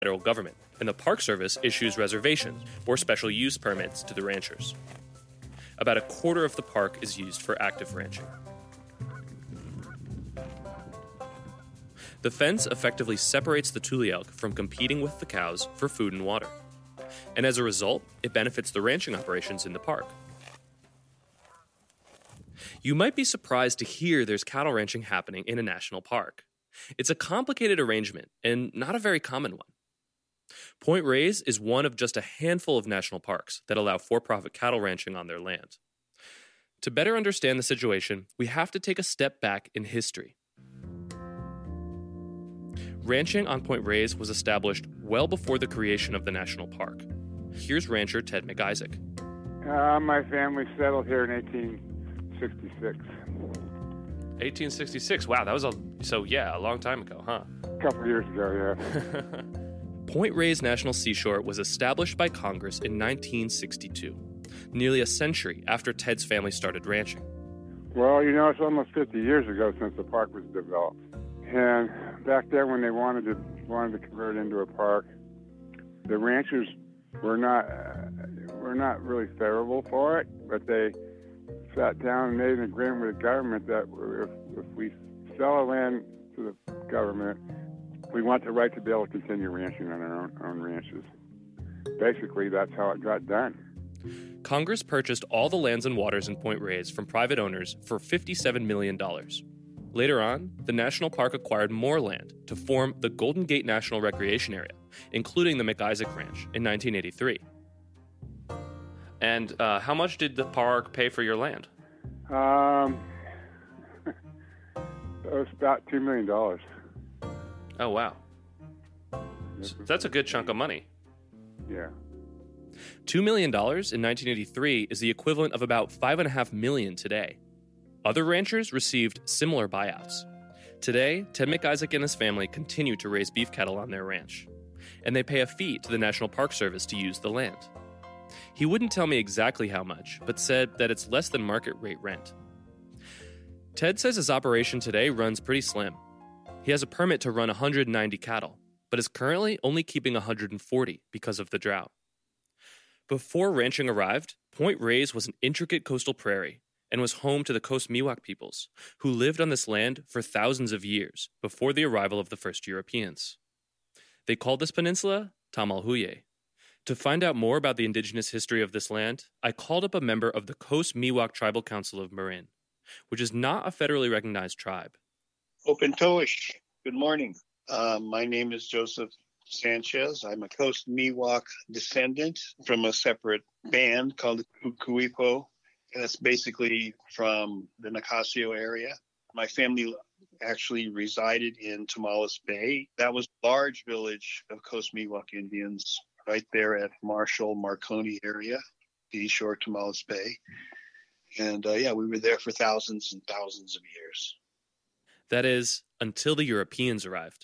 federal government, and the Park Service issues reservations or special use permits to the ranchers. About a quarter of the park is used for active ranching. The fence effectively separates the tule elk from competing with the cows for food and water. And as a result, it benefits the ranching operations in the park. You might be surprised to hear there's cattle ranching happening in a national park. It's a complicated arrangement and not a very common one. Point Reyes is one of just a handful of national parks that allow for-profit cattle ranching on their land. To better understand the situation, we have to take a step back in history. Ranching on Point Reyes was established well before the creation of the national park. Here's rancher Ted McIsaac. My family settled here in 1866. 1866. Wow, that was a long time ago, huh? A couple of years ago, yeah. Point Reyes National Seashore was established by Congress in 1962, nearly a century after Ted's family started ranching. Well, it's almost 50 years ago since the park was developed. And back then when they wanted to convert it into a park, the ranchers were not really favorable for it, but they sat down and made an agreement with the government that if we sell our land to the government, we want the right to be able to continue ranching on our own ranches. Basically, that's how it got done. Congress purchased all the lands and waters in Point Reyes from private owners for $57 million. Later on, the national park acquired more land to form the Golden Gate National Recreation Area, including the McIsaac Ranch in 1983. And how much did the park pay for your land? It was about $2 million. Oh, wow. So that's a good chunk of money. Yeah. $2 million in 1983 is the equivalent of about $5.5 million today. Other ranchers received similar buyouts. Today, Ted McIsaac and his family continue to raise beef cattle on their ranch, and they pay a fee to the National Park Service to use the land. He wouldn't tell me exactly how much, but said that it's less than market rate rent. Ted says his operation today runs pretty slim. He has a permit to run 190 cattle, but is currently only keeping 140 because of the drought. Before ranching arrived, Point Reyes was an intricate coastal prairie and was home to the Coast Miwok peoples, who lived on this land for thousands of years before the arrival of the first Europeans. They called this peninsula Tamalhuye. To find out more about the indigenous history of this land, I called up a member of the Coast Miwok Tribal Council of Marin, which is not a federally recognized tribe. Opentoish, good morning. My name is Joseph Sanchez. I'm a Coast Miwok descendant from a separate band called the Kukuipo. And it's basically from the Nicasio area. My family actually resided in Tomales Bay. That was a large village of Coast Miwok Indians right there at Marshall-Marconi area, the shore Tomales Bay. And we were there for thousands and thousands of years. That is, until the Europeans arrived.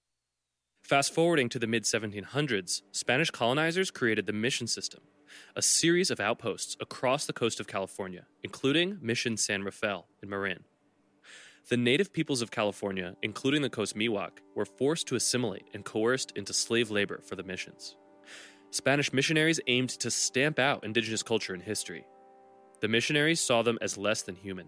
Fast forwarding to the mid-1700s, Spanish colonizers created the mission system, a series of outposts across the coast of California, including Mission San Rafael in Marin. The native peoples of California, including the Coast Miwok, were forced to assimilate and coerced into slave labor for the missions. Spanish missionaries aimed to stamp out indigenous culture and history. The missionaries saw them as less than human.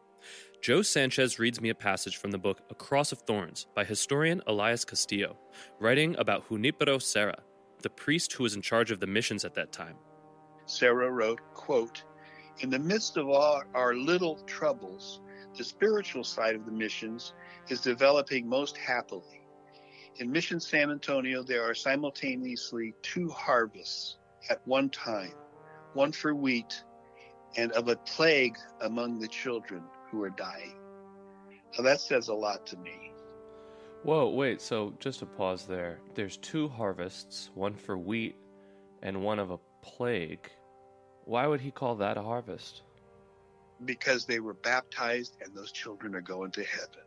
Joe Sanchez reads me a passage from the book Across of Thorns by historian Elias Castillo, writing about Junipero Serra, the priest who was in charge of the missions at that time. Serra wrote, quote, "In the midst of all our little troubles, the spiritual side of the missions is developing most happily. In Mission San Antonio, there are simultaneously 2 harvests at one time, one for wheat and of a plague among the children who are dying." Now that says a lot to me. Whoa, wait, so just a pause there. There's 2 harvests, one for wheat and one of a plague. Why would he call that a harvest? Because they were baptized and those children are going to heaven.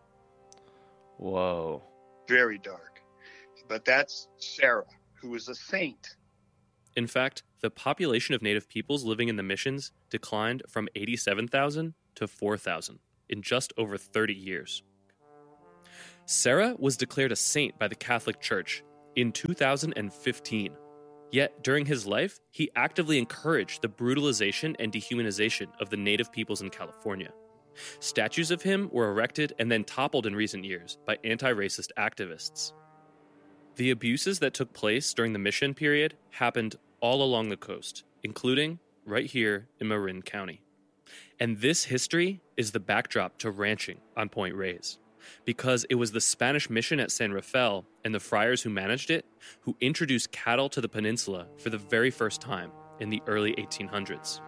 Whoa. Very dark. But that's Sarah, who is a saint. In fact, the population of native peoples living in the missions declined from 87,000 to 4,000 in just over 30 years. Sarah was declared a saint by the Catholic Church in 2015. Yet, during his life, he actively encouraged the brutalization and dehumanization of the native peoples in California. Statues of him were erected and then toppled in recent years by anti-racist activists. The abuses that took place during the mission period happened all along the coast, including right here in Marin County. And this history is the backdrop to ranching on Point Reyes, because it was the Spanish mission at San Rafael and the friars who managed it who introduced cattle to the peninsula for the very first time in the early 1800s.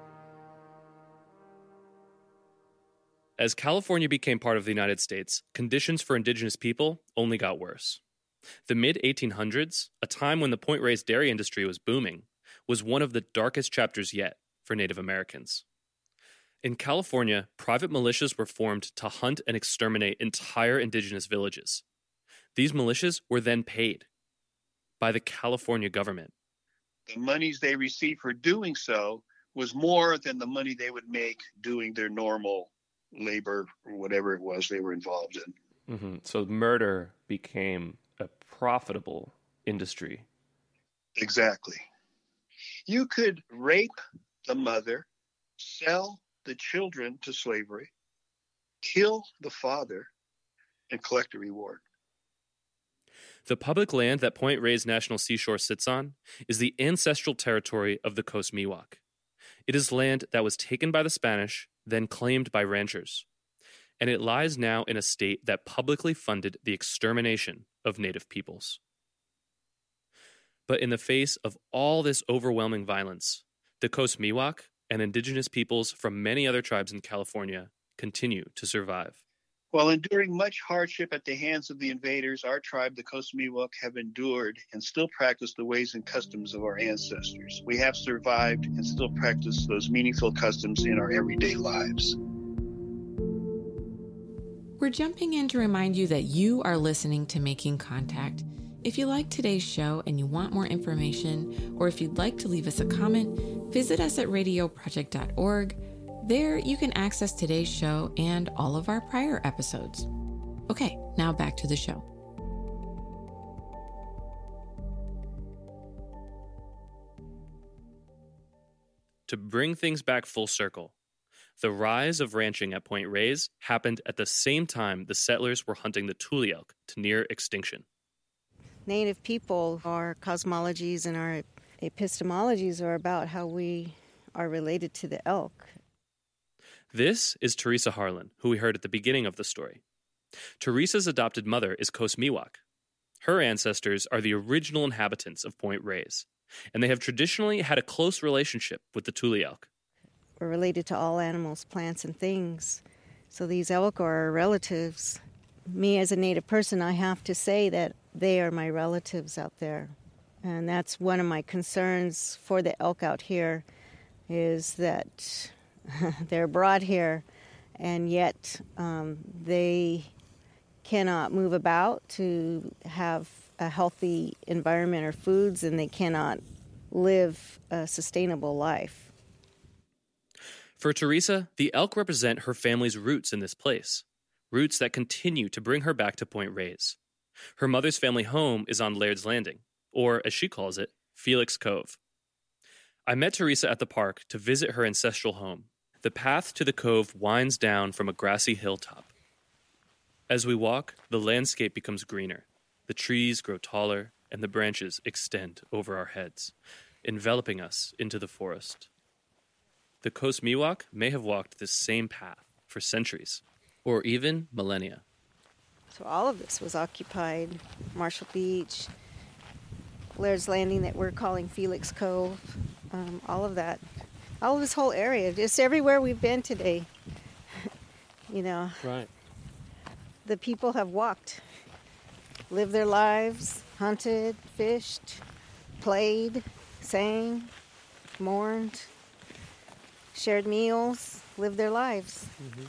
As California became part of the United States, conditions for indigenous people only got worse. The mid-1800s, a time when the Point Reyes dairy industry was booming, was one of the darkest chapters yet for Native Americans. In California, private militias were formed to hunt and exterminate entire indigenous villages. These militias were then paid by the California government. The monies they received for doing so was more than the money they would make doing their normal labor or whatever it was they were involved in. Mm-hmm. So murder became a profitable industry. Exactly. You could rape the mother, sell the children to slavery, kill the father, and collect a reward. The public land that Point Reyes National Seashore sits on is the ancestral territory of the Coast Miwok. It is land that was taken by the Spanish, then claimed by ranchers. And it lies now in a state that publicly funded the extermination of Native peoples. But in the face of all this overwhelming violence, the Coast Miwok and indigenous peoples from many other tribes in California continue to survive. While enduring much hardship at the hands of the invaders, our tribe, the Coast Miwok, have endured and still practice the ways and customs of our ancestors. We have survived and still practice those meaningful customs in our everyday lives. We're jumping in to remind you that you are listening to Making Contact. If you like today's show and you want more information, or if you'd like to leave us a comment, visit us at radioproject.org. There, you can access today's show and all of our prior episodes. Okay, now back to the show. To bring things back full circle, the rise of ranching at Point Reyes happened at the same time the settlers were hunting the tule elk to near extinction. Native people, our cosmologies and our epistemologies are about how we are related to the elk. This is Teresa Harlan, who we heard at the beginning of the story. Teresa's adopted mother is Coast Miwok. Her ancestors are the original inhabitants of Point Reyes, and they have traditionally had a close relationship with the tule elk. We're related to all animals, plants, and things. So these elk are our relatives. Me as a Native person, I have to say that they are my relatives out there. And that's one of my concerns for the elk out here, is that they're brought here and yet they cannot move about to have a healthy environment or foods, and they cannot live a sustainable life. For Teresa, the elk represent her family's roots in this place, roots that continue to bring her back to Point Reyes. Her mother's family home is on Laird's Landing, or as she calls it, Felix Cove. I met Teresa at the park to visit her ancestral home. The path to the cove winds down from a grassy hilltop. As we walk, the landscape becomes greener. The trees grow taller, and the branches extend over our heads, enveloping us into the forest. The Coast Miwok may have walked this same path for centuries, or even millennia. So all of this was occupied. Marshall Beach, Laird's Landing that we're calling Felix Cove, all of that. All of this whole area, just everywhere we've been today. You know. Right. The people have walked, lived their lives, hunted, fished, played, sang, mourned, shared meals, lived their lives. Mm-hmm.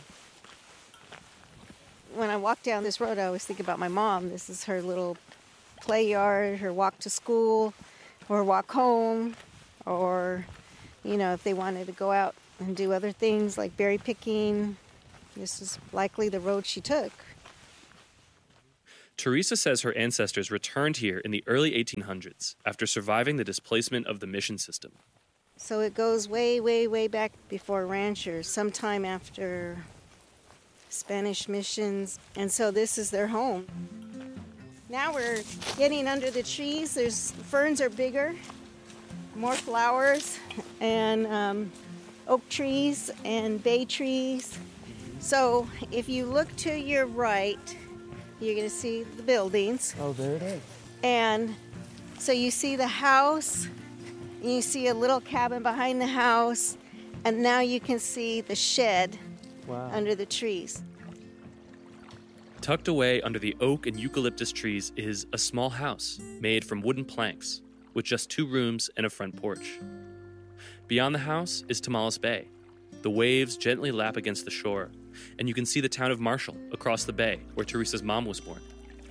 When I walk down this road, I always think about my mom. This is her little play yard, her walk to school, or walk home, or, you know, if they wanted to go out and do other things like berry picking, this is likely the road she took. Teresa says her ancestors returned here in the early 1800s after surviving the displacement of the mission system. So it goes way, way, way back before ranchers, sometime after Spanish missions. And so this is their home. Now we're getting under the trees. Ferns are bigger, more flowers, and oak trees and bay trees. So if you look to your right, you're going to see the buildings. Oh, there it is. And so you see the house, and you see a little cabin behind the house, and now you can see the shed under the trees. Tucked away under the oak and eucalyptus trees is a small house made from wooden planks with just 2 rooms and a front porch. Beyond the house is Tomales Bay. The waves gently lap against the shore, and you can see the town of Marshall across the bay where Teresa's mom was born.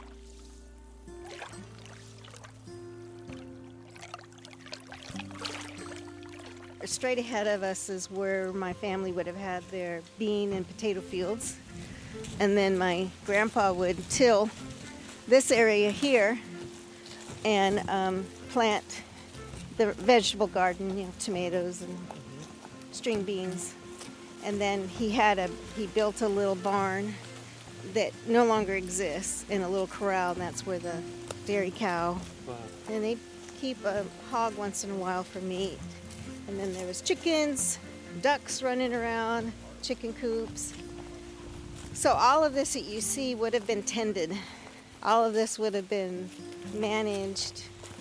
Straight ahead of us is where my family would have had their bean and potato fields. And then my grandpa would till this area here and plant the vegetable garden, tomatoes and string beans. And then he built a little barn that no longer exists in a little corral, and that's where the dairy cow. Wow. And they keep a hog once in a while for meat. And then there was chickens, ducks running around, chicken coops. So all of this that you see would have been tended. All of this would have been managed.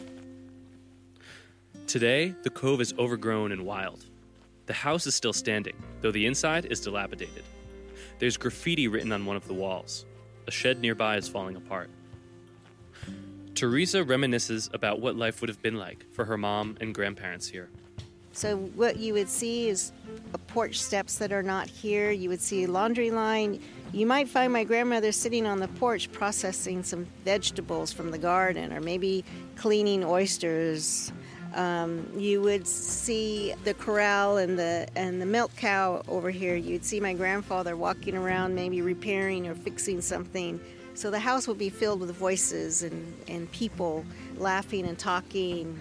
Today, the cove is overgrown and wild. The house is still standing, though the inside is dilapidated. There's graffiti written on one of the walls. A shed nearby is falling apart. Teresa reminisces about what life would have been like for her mom and grandparents here. So what you would see is porch steps that are not here. You would see a laundry line. You might find my grandmother sitting on the porch processing some vegetables from the garden, or maybe cleaning oysters. You would see the corral and the milk cow over here. You'd see my grandfather walking around, maybe repairing or fixing something. So the house would be filled with voices and people laughing and talking.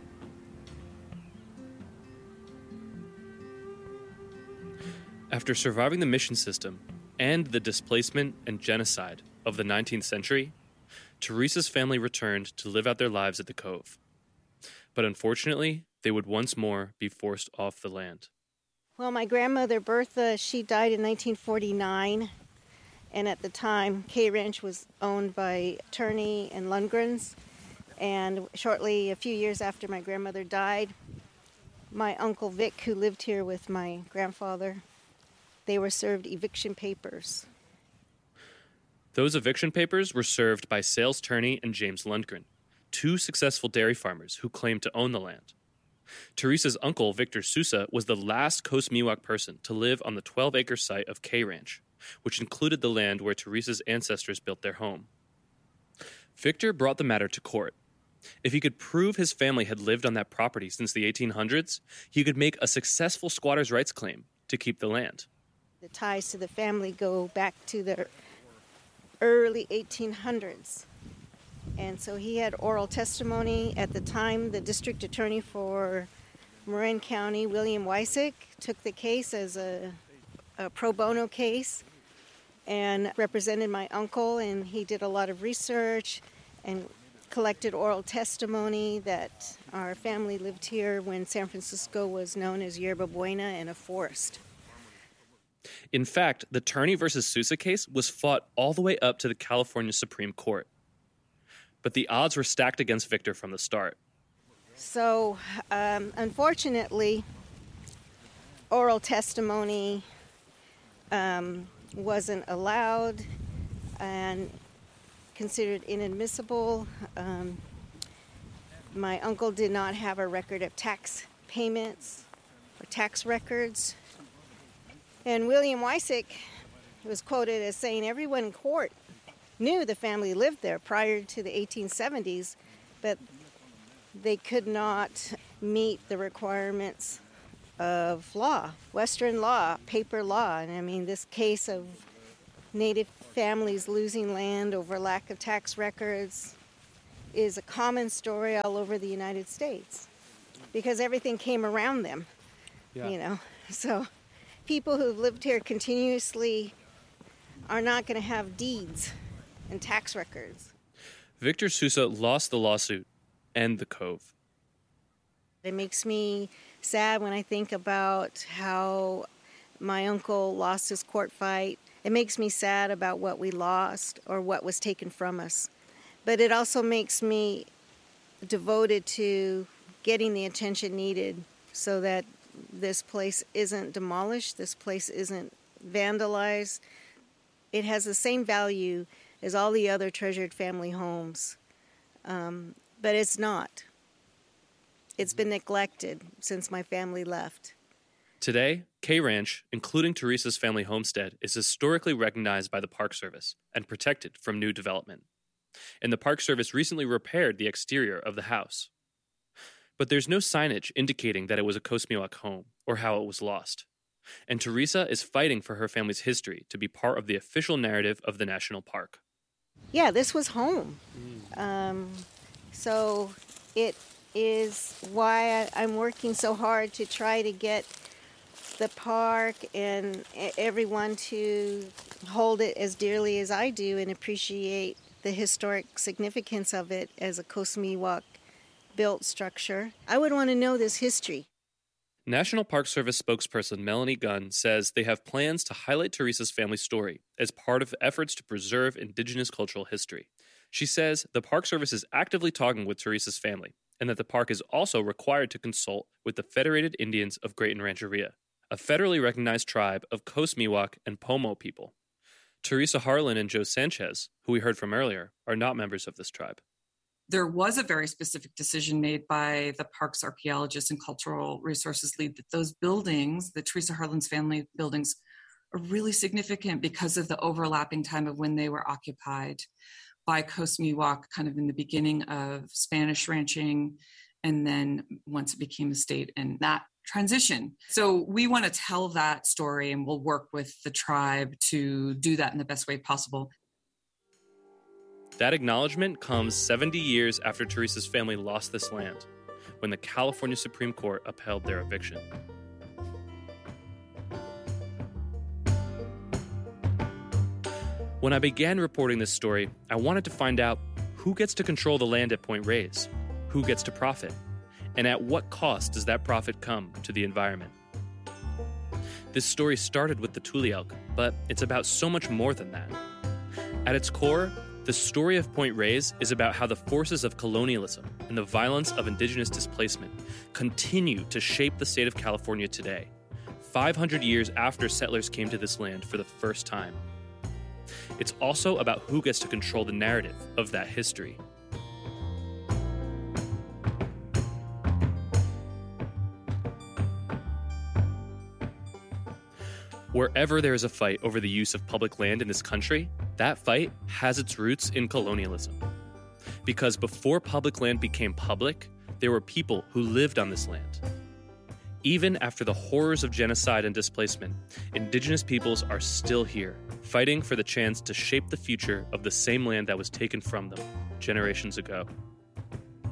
After surviving the mission system and the displacement and genocide of the 19th century, Teresa's family returned to live out their lives at the cove. But unfortunately, they would once more be forced off the land. Well, my grandmother, Bertha, she died in 1949. And at the time, K Ranch was owned by Turney and Lundgrens. And shortly, a few years after my grandmother died, my Uncle Vic, who lived here with my grandfather, they were served eviction papers. Those eviction papers were served by Sales Turney and James Lundgren, 2 successful dairy farmers who claimed to own the land. Teresa's uncle, Victor Sousa, was the last Coast Miwok person to live on the 12-acre site of K Ranch, which included the land where Teresa's ancestors built their home. Victor brought the matter to court. If he could prove his family had lived on that property since the 1800s, he could make a successful squatter's rights claim to keep the land. The ties to the family go back to the early 1800s. And so he had oral testimony. At the time, the district attorney for Marin County, William Wysick, took the case as a pro bono case and represented my uncle, and he did a lot of research and collected oral testimony that our family lived here when San Francisco was known as Yerba Buena and a forest. In fact, the Turney versus Sousa case was fought all the way up to the California Supreme Court. But the odds were stacked against Victor from the start. So, unfortunately, oral testimony wasn't allowed and considered inadmissible. My uncle did not have a record of tax payments or tax records. And William Wysick was quoted as saying everyone in court knew the family lived there prior to the 1870s, but they could not meet the requirements of law, Western law, paper law. And I mean, this case of Native families losing land over lack of tax records is a common story all over the United States because everything came around them, So people who've lived here continuously are not going to have deeds and tax records. Victor Sousa lost the lawsuit and the cove. It makes me sad when I think about how my uncle lost his court fight. It makes me sad about what we lost or what was taken from us. But it also makes me devoted to getting the attention needed so that this place isn't demolished, this place isn't vandalized. It has the same value as all the other treasured family homes, but it's not. It's been neglected since my family left. Today, K Ranch, including Teresa's family homestead, is historically recognized by the Park Service and protected from new development. And the Park Service recently repaired the exterior of the house. But there's no signage indicating that it was a Coast Miwok home or how it was lost. And Teresa is fighting for her family's history to be part of the official narrative of the national park. Yeah, this was home. So it is why I'm working so hard to try to get the park and everyone to hold it as dearly as I do and appreciate the historic significance of it as a Coast Miwok built structure. I would want to know this history. National Park Service spokesperson Melanie Gunn says they have plans to highlight Teresa's family story as part of efforts to preserve Indigenous cultural history. She says the Park Service is actively talking with Teresa's family and that the park is also required to consult with the Federated Indians of Great Rancheria, a federally recognized tribe of Coast Miwok and Pomo people. Teresa Harlan and Joe Sanchez, who we heard from earlier, are not members of this tribe. There was a very specific decision made by the park's archaeologist and cultural resources lead that those buildings, the Teresa Harlan's family buildings, are really significant because of the overlapping time of when they were occupied by Coast Miwok, kind of in the beginning of Spanish ranching, and then once it became a state and that transition. So we want to tell that story, and we'll work with the tribe to do that in the best way possible. That acknowledgement comes 70 years after Teresa's family lost this land, when the California Supreme Court upheld their eviction. When I began reporting this story, I wanted to find out who gets to control the land at Point Reyes, who gets to profit, and at what cost does that profit come to the environment. This story started with the Tule Elk, but it's about so much more than that. At its core, the story of Point Reyes is about how the forces of colonialism and the violence of Indigenous displacement continue to shape the state of California today, 500 years after settlers came to this land for the first time. It's also about who gets to control the narrative of that history. Wherever there is a fight over the use of public land in this country, that fight has its roots in colonialism. Because before public land became public, there were people who lived on this land. Even after the horrors of genocide and displacement, Indigenous peoples are still here, fighting for the chance to shape the future of the same land that was taken from them generations ago.